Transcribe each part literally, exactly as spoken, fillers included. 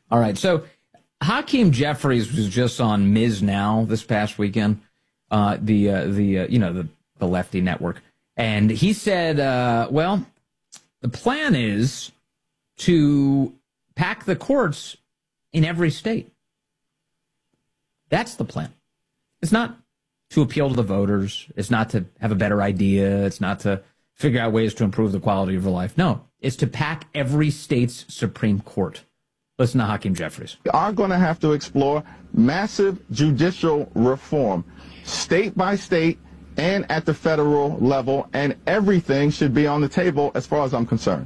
All right. So Hakeem Jeffries was just on Miz Now this past weekend, uh, the uh, the uh, you know the the lefty network, and he said, uh, well, the plan is to pack the courts in every state. That's the plan. It's not to appeal to the voters. It's not to have a better idea. It's not to figure out ways to improve the quality of your life. No, it's to pack every state's Supreme Court. Listen to Hakeem Jeffries. We are going to have to explore massive judicial reform, state by state and at the federal level, and everything should be on the table as far as I'm concerned.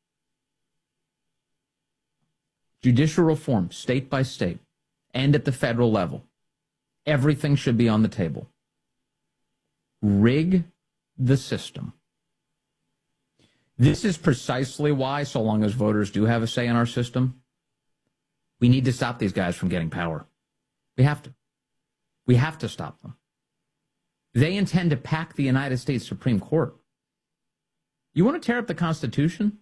Judicial reform, state by state, and at the federal level. Everything should be on the table. Rig the system. This is precisely why, so long as voters do have a say in our system, we need to stop these guys from getting power. We have to. We have to stop them. They intend to pack the United States Supreme Court. You want to tear up the Constitution?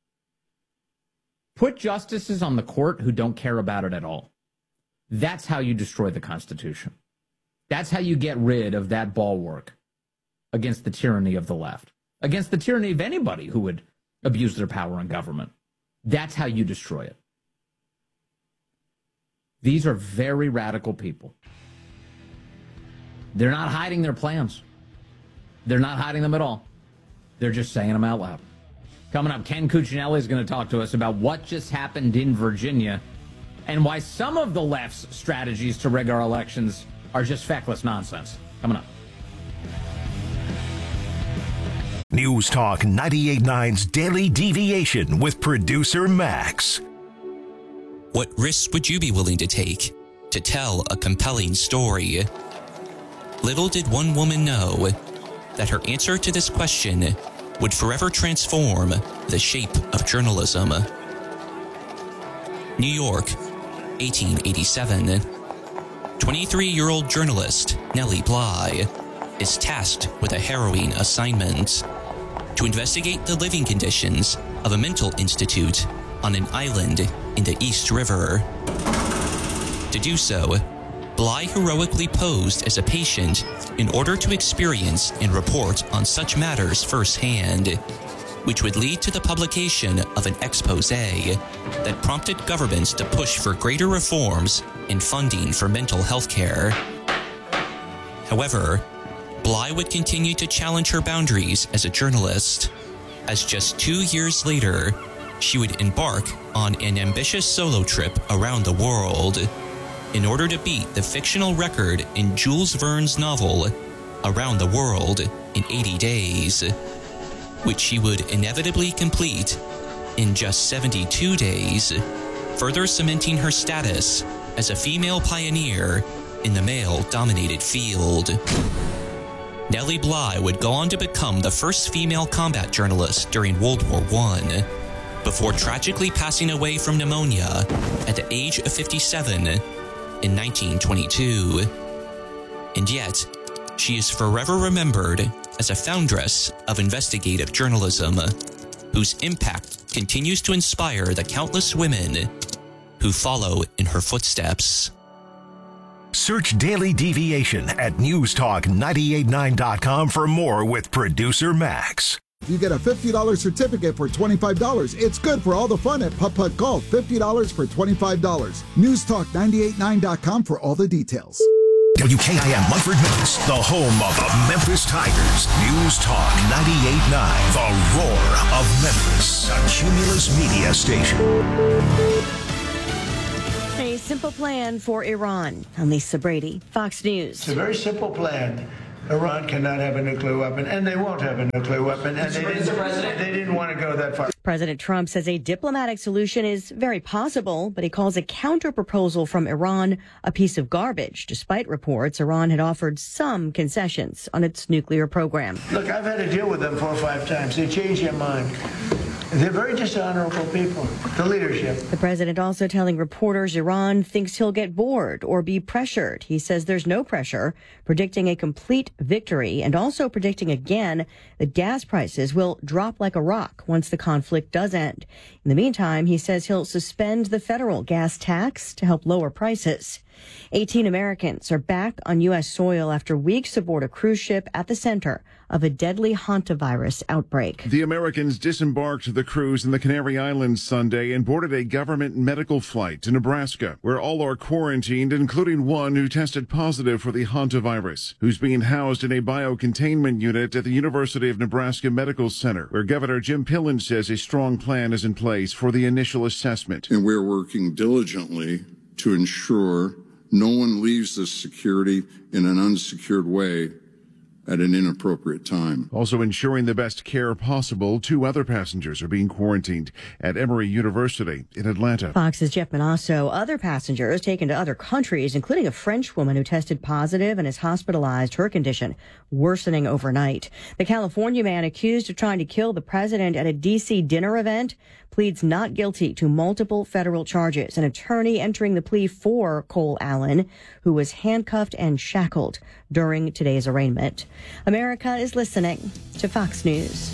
Put justices on the court who don't care about it at all. That's how you destroy the Constitution. That's how you get rid of that bulwark against the tyranny of the left, against the tyranny of anybody who would abuse their power in government. That's how you destroy it. These are very radical people. They're not hiding their plans. They're not hiding them at all. They're just saying them out loud. Coming up, Ken Cuccinelli is going to talk to us about what just happened in Virginia and why some of the left's strategies to rig our elections are just feckless nonsense. Coming up. News Talk ninety-eight point nine's Daily Deviation with producer Max. What risks would you be willing to take to tell a compelling story? Little did one woman know that her answer to this question would forever transform the shape of journalism. New York, eighteen eighty-seven. twenty-three-year-old journalist Nellie Bly is tasked with a harrowing assignment to investigate the living conditions of a mental institute on an island in the East River. To do so, Bly heroically posed as a patient in order to experience and report on such matters firsthand, which would lead to the publication of an expose that prompted governments to push for greater reforms in funding for mental health care. However, Bly would continue to challenge her boundaries as a journalist, as just two years later, she would embark on an ambitious solo trip around the world in order to beat the fictional record in Jules Verne's novel Around the World in eighty days, which she would inevitably complete in just seventy-two days, further cementing her status as a female pioneer in the male-dominated field. Nellie Bly would go on to become the first female combat journalist during World War One, before tragically passing away from pneumonia at the age of fifty-seven in nineteen twenty-two. And yet, she is forever remembered as a foundress of investigative journalism, whose impact continues to inspire the countless women who follow in her footsteps. Search Daily Deviation at news talk nine eight nine dot com for more with producer Max. You get a fifty dollars certificate for twenty-five dollars. It's good for all the fun at Putt Putt Golf. fifty dollars for twenty-five dollars. news talk nine eight nine dot com for all the details. W K I M Munford, Memphis, the home of the Memphis Tigers. News Talk ninety-eight point nine, the roar of Memphis, a Cumulus media station. A simple plan for Iran. I'm Lisa Brady, Fox News. It's a very simple plan. Iran cannot have a nuclear weapon, and they won't have a nuclear weapon, and they didn't, they didn't want to go that far. President Trump says a diplomatic solution is very possible, but he calls a counterproposal from Iran a piece of garbage. Despite reports, Iran had offered some concessions on its nuclear program. Look, I've had to deal with them four or five times. They change their mind. They're very dishonorable people, the leadership. The president also telling reporters Iran thinks he'll get bored or be pressured. He says there's no pressure, predicting a complete victory, and also predicting again that gas prices will drop like a rock once the conflict does end. In the meantime, he says he'll suspend the federal gas tax to help lower prices. eighteen Americans are back on U S soil after weeks aboard a cruise ship at the center of a deadly hantavirus outbreak. The Americans disembarked the cruise in the Canary Islands Sunday and boarded a government medical flight to Nebraska, where all are quarantined, including one who tested positive for the hantavirus, who's being housed in a biocontainment unit at the University of Nebraska Medical Center, where Governor Jim Pillen says a strong plan is in place for the initial assessment. And we're working diligently to ensure no one leaves this security in an unsecured way at an inappropriate time. Also ensuring the best care possible, two other passengers are being quarantined at Emory University in Atlanta. Fox's Jeff Manasso. Other passengers taken to other countries, including a French woman who tested positive and is hospitalized, her condition worsening overnight. The California man accused of trying to kill the president at a D C dinner event pleads not guilty to multiple federal charges. An attorney entering the plea for Cole Allen, who was handcuffed and shackled during today's arraignment. America is listening to Fox News.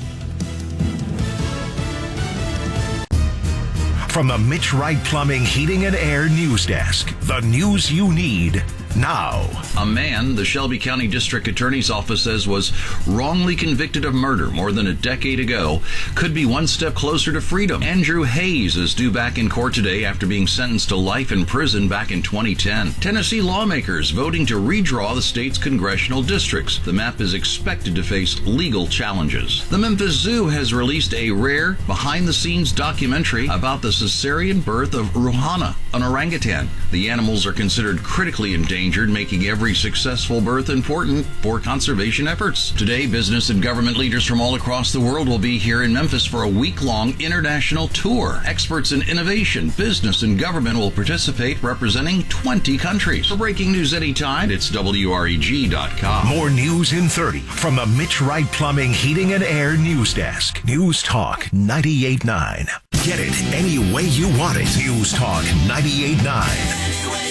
From the Mitch Wright Plumbing, Heating and Air News Desk, the news you need now. A man the Shelby County District Attorney's Office says was wrongly convicted of murder more than a decade ago could be one step closer to freedom. Andrew Hayes is due back in court today after being sentenced to life in prison back in twenty ten. Tennessee lawmakers voting to redraw the state's congressional districts. The map is expected to face legal challenges. The Memphis Zoo has released a rare, behind-the-scenes documentary about the cesarean birth of Ruhana, an orangutan. The animals are considered critically endangered, making every successful birth important for conservation efforts. Today, business and government leaders from all across the world will be here in Memphis for a week-long international tour. Experts in innovation, business, and government will participate, representing twenty countries. For breaking news anytime, it's W R E G dot com. More news in thirty from the Mitch Wright Plumbing, Heating and Air News Desk. News Talk ninety-eight point nine. Get it any way you want it. News Talk ninety-eight point nine.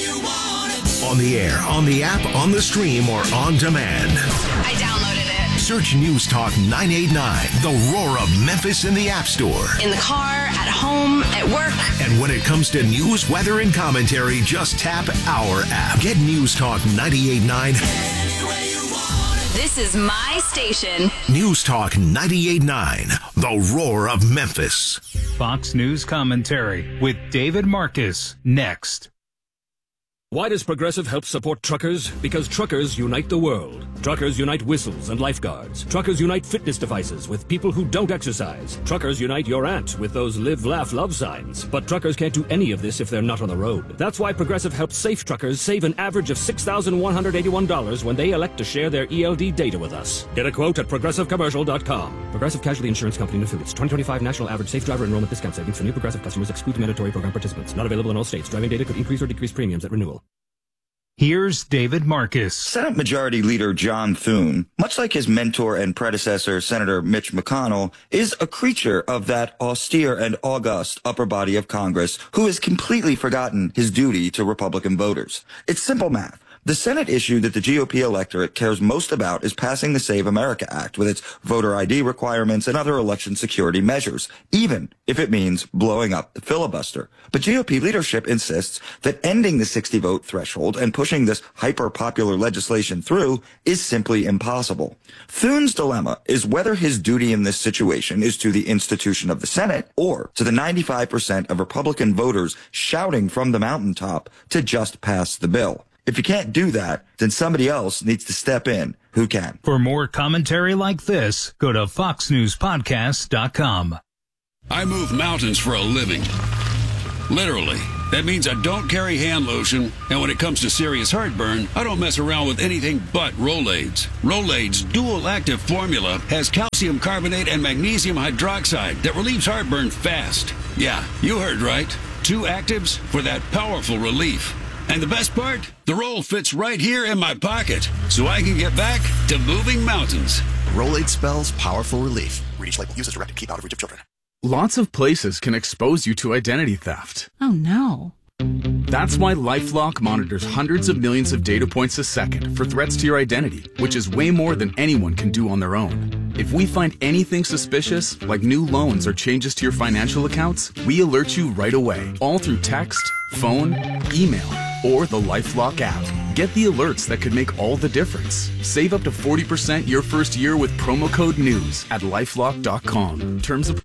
On the air, on the app, on the stream, or on demand. I downloaded it. Search News Talk nine eighty-nine, the roar of Memphis in the App Store. In the car, at home, at work. And when it comes to news, weather, and commentary, just tap our app. Get News Talk ninety-eight point nine. This is my station. News Talk ninety-eight point nine, the roar of Memphis. Fox News commentary with David Marcus next. Why does Progressive help support truckers? Because truckers unite the world. Truckers unite whistles and lifeguards. Truckers unite fitness devices with people who don't exercise. Truckers unite your aunt with those live, laugh, love signs. But truckers can't do any of this if they're not on the road. That's why Progressive helps safe truckers save an average of six thousand one hundred eighty-one dollars when they elect to share their E L D data with us. Get a quote at progressive commercial dot com. Progressive Casualty Insurance Company and Affiliates. twenty twenty-five National Average Safe Driver Enrollment Discount Savings for new Progressive customers excludes mandatory program participants. Not available in all states. Driving data could increase or decrease premiums at renewal. Here's David Marcus. Senate Majority Leader John Thune, much like his mentor and predecessor, Senator Mitch McConnell, is a creature of that austere and august upper body of Congress who has completely forgotten his duty to Republican voters. It's simple math. The Senate issue that the G O P electorate cares most about is passing the Save America Act with its voter I D requirements and other election security measures, even if it means blowing up the filibuster. But G O P leadership insists that ending the sixty vote threshold and pushing this hyper-popular legislation through is simply impossible. Thune's dilemma is whether his duty in this situation is to the institution of the Senate or to the ninety-five percent of Republican voters shouting from the mountaintop to just pass the bill. If you can't do that, then somebody else needs to step in who can. For more commentary like this, go to fox news podcast dot com. I move mountains for a living. Literally. That means I don't carry hand lotion, and when it comes to serious heartburn, I don't mess around with anything but Rolaids. Rolaids' dual-active formula has calcium carbonate and magnesium hydroxide that relieves heartburn fast. Yeah, you heard right. Two actives for that powerful relief. And the best part? The roll fits right here in my pocket, so I can get back to moving mountains. Rolade spells powerful relief. Read each label. Use as directed. Keep out of reach of children. Lots of places can expose you to identity theft. Oh no. That's why LifeLock monitors hundreds of millions of data points a second for threats to your identity, which is way more than anyone can do on their own. If we find anything suspicious, like new loans or changes to your financial accounts, we alert you right away, all through text, phone, email, or the LifeLock app. Get the alerts that could make all the difference. Save up to forty percent your first year with promo code NEWS at lifelock dot com. Terms of